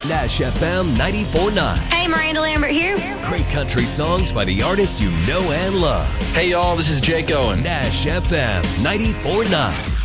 Nash FM 94.9. Hey, Miranda Lambert here. Great country songs by the artists you know and love. Hey, y'all, this is Jake Owen. Nash FM 94.9.